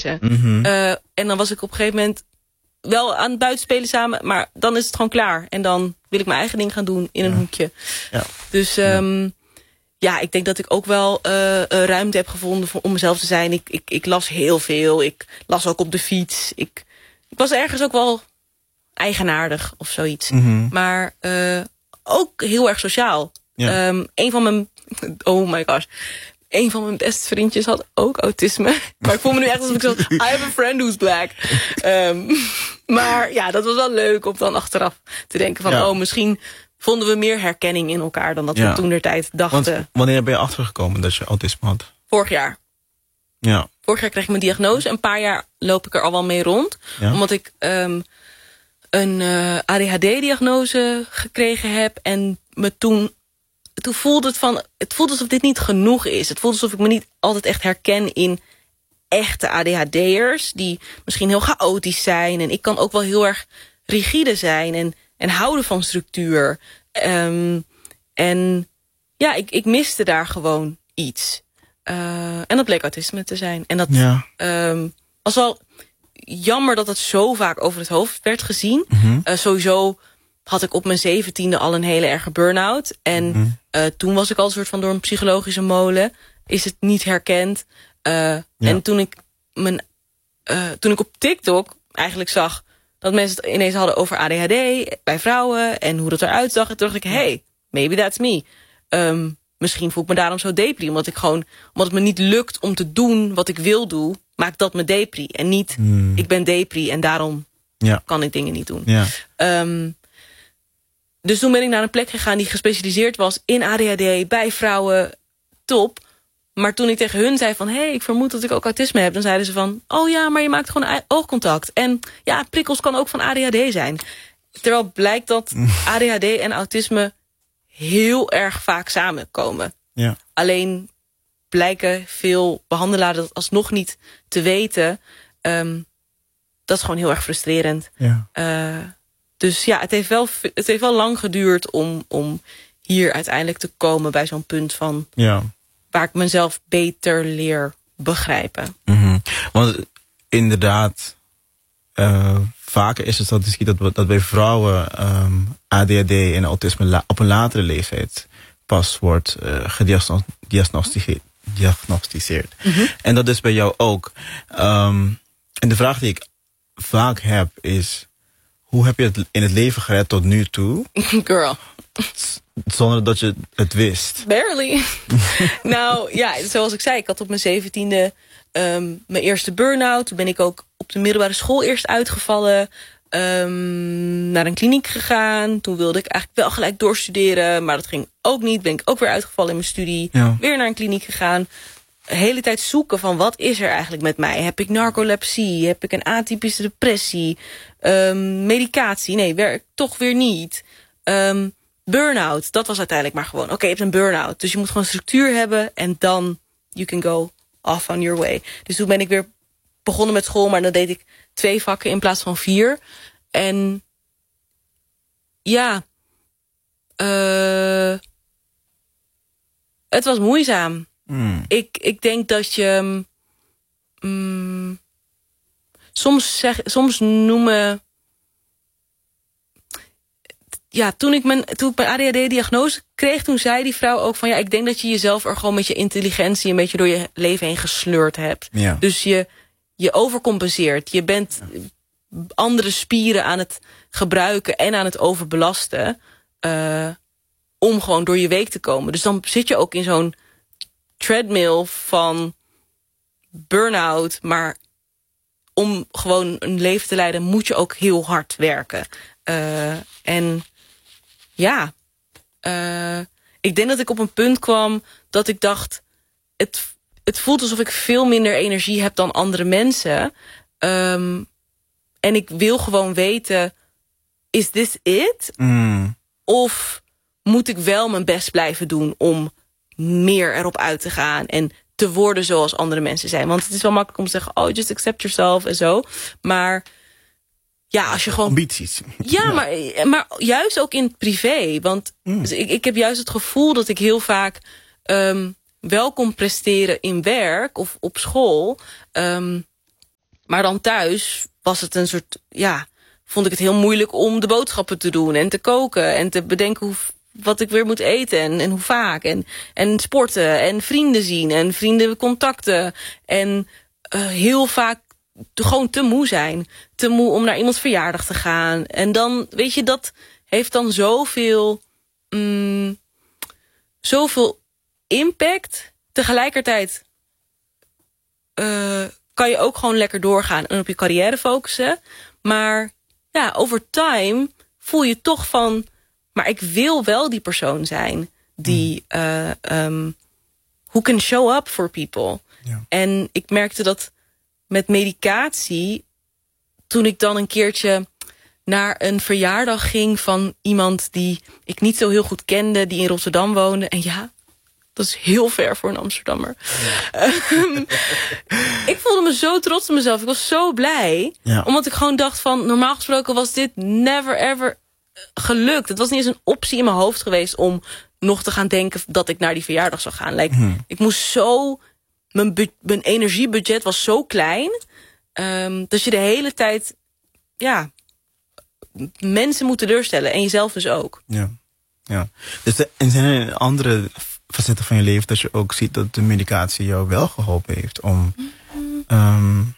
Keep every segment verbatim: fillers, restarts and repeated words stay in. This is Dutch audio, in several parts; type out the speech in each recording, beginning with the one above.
lezen. Mm-hmm. Uh, en dan was ik op een gegeven moment wel aan het buitenspelen samen, maar dan is het gewoon klaar. En dan wil ik mijn eigen ding gaan doen in een ja. hoekje. Ja. Dus um, ja. ja, ik denk dat ik ook wel uh, ruimte heb gevonden voor, om mezelf te zijn. Ik, ik, ik las heel veel. Ik las ook op de fiets. Ik, ik was ergens ook wel eigenaardig of zoiets. Mm-hmm. Maar uh, ook heel erg sociaal. Ja. Um, een van mijn... Oh my gosh. Een van mijn beste vriendjes had ook autisme. Maar ik voel me nu echt alsof ik zo... I have a friend who's black. Um, maar ja, dat was wel leuk om dan achteraf te denken van... Ja. oh, misschien vonden we meer herkenning in elkaar dan dat ja. we toen der tijd dachten. Want wanneer ben je achtergekomen dat je autisme had? Vorig jaar. Ja. Vorig jaar kreeg ik mijn diagnose. Een paar jaar loop ik er al wel mee rond. Ja. Omdat ik um, een uh, A D H D-diagnose gekregen heb. En me toen... Toen voelde het van, het voelde alsof dit niet genoeg is. Het voelde alsof ik me niet altijd echt herken in echte A D H D'ers... die misschien heel chaotisch zijn. En ik kan ook wel heel erg rigide zijn en, en houden van structuur. Um, en ja, ik, ik miste daar gewoon iets. Uh, en dat bleek autisme te zijn. En dat ja. um, was wel jammer dat het zo vaak over het hoofd werd gezien. Mm-hmm. Uh, sowieso... had ik op mijn zeventiende al een hele erge burn-out. En mm-hmm. uh, toen was ik al een soort van door een psychologische molen. Is het niet herkend. Uh, ja. En toen ik, mijn, uh, toen ik op TikTok eigenlijk zag... dat mensen het ineens hadden over A D H D bij vrouwen... en hoe dat eruit zag. En toen dacht ik, hey, maybe that's me. Um, misschien voel ik me daarom zo depri. Omdat, ik gewoon, omdat het me niet lukt om te doen wat ik wil doen... maakt dat me depri. En niet, mm. ik ben depri en daarom ja. kan ik dingen niet doen. Ja. Um, Dus toen ben ik naar een plek gegaan die gespecialiseerd was in A D H D bij vrouwen, top. Maar toen ik tegen hun zei van, hé, hey, ik vermoed dat ik ook autisme heb, dan zeiden ze van, oh ja, maar je maakt gewoon oogcontact. En ja, prikkels kan ook van A D H D zijn. Terwijl blijkt dat A D H D en autisme heel erg vaak samenkomen. Ja. Alleen blijken veel behandelaren dat alsnog niet te weten. Um, dat is gewoon heel erg frustrerend. Ja. Uh, Dus ja, het heeft wel, het heeft wel lang geduurd om, om hier uiteindelijk te komen bij zo'n punt van... Ja. waar ik mezelf beter leer begrijpen. Mm-hmm. Want inderdaad, uh, vaker is het statistiek dat, dat bij vrouwen um, A D H D en autisme la- op een latere leeftijd pas wordt uh, gediagnosticeerd. Diagnosticeerd. Mm-hmm. En dat is bij jou ook. Um, en de vraag die ik vaak heb is... hoe heb je het in het leven gered tot nu toe? Girl. Zonder dat je het wist. Barely. Nou ja, zoals ik zei, ik had op mijn zeventiende um, mijn eerste burn-out. Toen ben ik ook op de middelbare school eerst uitgevallen. Um, naar een kliniek gegaan. Toen wilde ik eigenlijk wel gelijk doorstuderen. Maar dat ging ook niet. Ben ik ook weer uitgevallen in mijn studie. Ja. Weer naar een kliniek gegaan. De hele tijd zoeken van wat is er eigenlijk met mij? Heb ik narcolepsie? Heb ik een atypische depressie? Um, medicatie? Nee, werkt toch weer niet. Um, burn-out, dat was uiteindelijk maar gewoon... oké, okay, je hebt een burn-out, dus je moet gewoon structuur hebben... en dan you can go off on your way. Dus toen ben ik weer begonnen met school... maar dan deed ik twee vakken in plaats van vier. En ja... Uh, het was moeizaam. Mm. Ik, ik denk dat je... Um, soms, zeg, soms noemen... Ja, toen ik mijn, toen ik mijn A D H D-diagnose kreeg... toen zei die vrouw ook van... ja, ik denk dat je jezelf er gewoon met je intelligentie... een beetje door je leven heen gesleurd hebt. Ja. Dus je, je overcompenseert. Je bent ja. andere spieren aan het gebruiken... en aan het overbelasten... Uh, om gewoon door je week te komen. Dus dan zit je ook in zo'n treadmill van burn-out... maar om gewoon een leven te leiden... moet je ook heel hard werken. Uh, en ja, uh, ik denk dat ik op een punt kwam... dat ik dacht, het, het voelt alsof ik veel minder energie heb dan andere mensen. Um, en ik wil gewoon weten, is this it? Mm. Of moet ik wel mijn best blijven doen om meer erop uit te gaan... en te worden zoals andere mensen zijn. Want het is wel makkelijk om te zeggen... oh, just accept yourself en zo. Maar ja, als je gewoon... ambities. Ja, ja. Maar, maar juist ook in het privé. Want mm. dus ik, ik heb juist het gevoel dat ik heel vaak... Um, wel kon presteren in werk of op school... Um, maar dan thuis was het een soort, ja, vond ik het heel moeilijk om de boodschappen te doen en te koken en te bedenken hoe, wat ik weer moet eten en, en hoe vaak. En, en sporten en vrienden zien en vriendencontacten. En uh, heel vaak te, gewoon te moe zijn. Te moe om naar iemands verjaardag te gaan. En dan, weet je, dat heeft dan zoveel, mm, zoveel impact. Tegelijkertijd uh, kan je ook gewoon lekker doorgaan en op je carrière focussen. Maar ja, over time voel je toch van, maar ik wil wel die persoon zijn die uh, um, who can show up for people. Ja. En ik merkte dat met medicatie, toen ik dan een keertje naar een verjaardag ging van iemand die ik niet zo heel goed kende, die in Rotterdam woonde. En ja, dat is heel ver voor een Amsterdammer. Ja. Um, ik voelde me zo trots op mezelf. Ik was zo blij. Ja. Omdat ik gewoon dacht van, normaal gesproken was dit never ever gelukt. Het was niet eens een optie in mijn hoofd geweest om nog te gaan denken dat ik naar die verjaardag zou gaan. Like, hmm. Ik moest zo, mijn, bu- mijn energiebudget was zo klein, um, dat je de hele tijd, ja, mensen moet teleurstellen en jezelf dus ook. Ja, ja. Dus de, en zijn er andere facetten van je leven dat je ook ziet dat de medicatie jou wel geholpen heeft om, mm-hmm. um,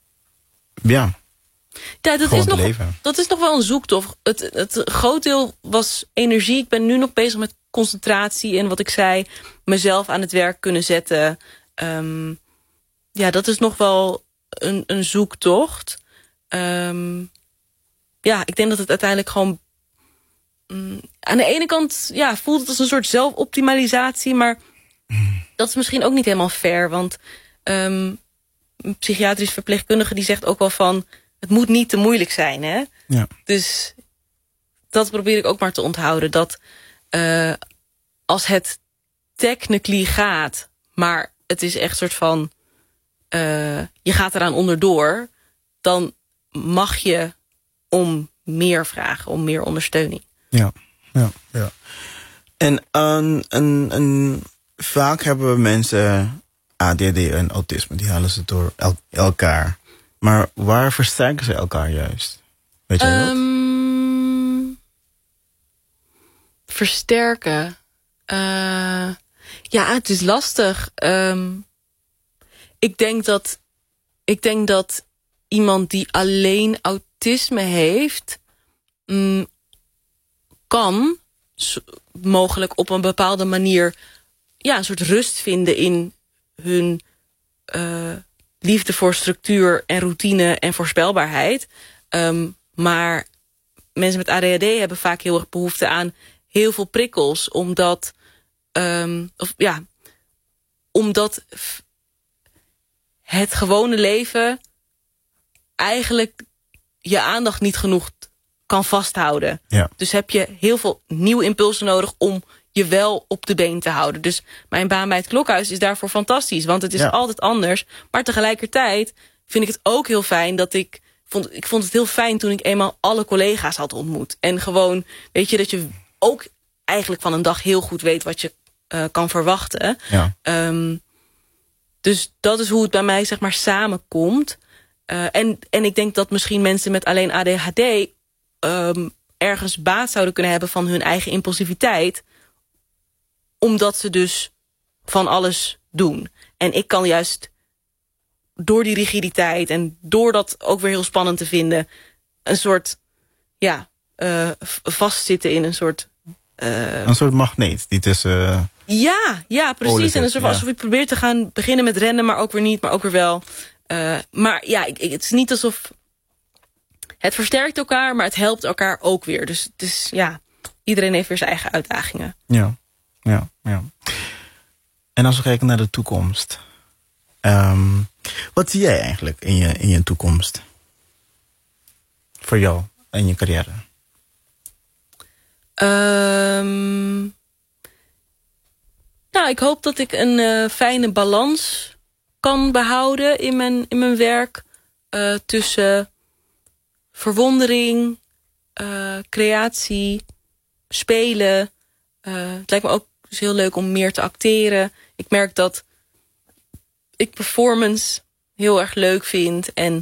ja. Ja, dat is, nog, dat is nog wel een zoektocht. Het, het groot deel was energie. Ik ben nu nog bezig met concentratie en wat ik zei, mezelf aan het werk kunnen zetten. Um, ja, dat is nog wel een, een zoektocht. Um, ja, ik denk dat het uiteindelijk gewoon, um, aan de ene kant ja, voelt het als een soort zelfoptimalisatie, maar mm. dat is misschien ook niet helemaal fair. Want um, een psychiatrisch verpleegkundige die zegt ook wel van, het moet niet te moeilijk zijn, hè? Ja. Dus dat probeer ik ook maar te onthouden. Dat uh, als het technically gaat, maar het is echt een soort van, uh, je gaat eraan onderdoor, dan mag je om meer vragen, om meer ondersteuning. Ja, ja, ja. En um, een, een, vaak hebben mensen A D H D en autisme, die halen ze door el- elkaar. Maar waar versterken ze elkaar juist? Weet jij dat? Um, versterken? Uh, ja, het is lastig. Um, ik denk dat, ik denk dat iemand die alleen autisme heeft, um, kan mogelijk op een bepaalde manier ja, een soort rust vinden in hun Uh, liefde voor structuur en routine en voorspelbaarheid. Um, maar mensen met A D H D hebben vaak heel erg behoefte aan heel veel prikkels. Omdat, um, of, ja, omdat het gewone leven eigenlijk je aandacht niet genoeg kan vasthouden. Ja. Dus heb je heel veel nieuwe impulsen nodig om je wel op de been te houden. Dus mijn baan bij het klokhuis is daarvoor fantastisch. Want het is ja. altijd anders. Maar tegelijkertijd vind ik het ook heel fijn dat ik vond, ik vond het heel fijn toen ik eenmaal alle collega's had ontmoet. En gewoon, weet je, dat je ook eigenlijk van een dag heel goed weet wat je uh, kan verwachten. Ja. Um, dus dat is hoe het bij mij, zeg maar, samenkomt. Uh, en, en ik denk dat misschien mensen met alleen A D H D um, ergens baat zouden kunnen hebben van hun eigen impulsiviteit, omdat ze dus van alles doen. En ik kan juist door die rigiditeit en door dat ook weer heel spannend te vinden, een soort, ja, uh, vastzitten in een soort Uh, een soort magneet die tussen Uh, ja, ja, precies. En alsof, ja. alsof je probeert te gaan beginnen met rennen, maar ook weer niet, maar ook weer wel. Uh, maar ja, ik, ik, het is niet alsof het versterkt elkaar, maar het helpt elkaar ook weer. Dus het is, ja, iedereen heeft weer zijn eigen uitdagingen. Ja, ja, ja. En als we kijken naar de toekomst, um, wat zie jij eigenlijk in je, in je toekomst? Voor jou en je carrière? Um, nou, ik hoop dat ik een uh, fijne balans kan behouden in mijn, in mijn werk. Uh, tussen verwondering, uh, creatie, spelen. Uh, het lijkt me ook dus heel leuk om meer te acteren. Ik merk dat ik performance heel erg leuk vind. En